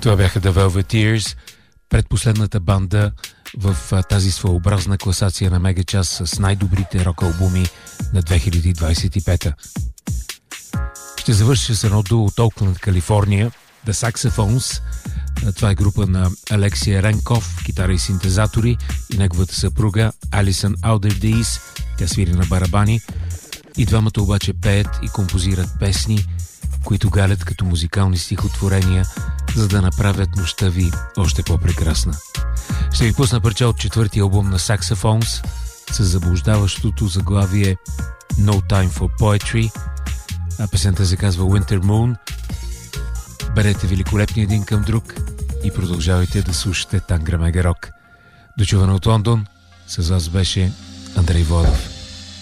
Това бяха The Velveteers, предпоследната банда в тази своеобразна класация на Мегачас с най-добрите рок-албуми на 2025. Ще завърша с едно дуо от Оукланд, Калифорния, The Saxophones. Това е група на Алексия Ренков, китара и синтезатори, и неговата съпруга Алисън Алдердис. Тя свири на барабани. И двамата обаче пеят и композират песни, които галят като музикални стихотворения, за да направят нощта ви още по-прекрасна. Ще ви пусна парча от четвъртия албум на Saxophones с заблуждаващото заглавие No Time for Poetry. А песента се казва Winter Moon. Берете великолепни един към друг и продължавайте да слушате Тангра Мега Рок. Дочуване от Лондон, с вас беше Андрей Владов.